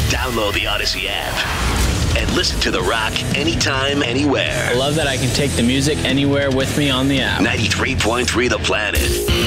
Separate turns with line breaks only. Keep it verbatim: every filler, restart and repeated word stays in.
Download the Odyssey app and listen to The Rock anytime, anywhere.
I love that I can take the music anywhere with me on the app.
ninety-three point three The Planet.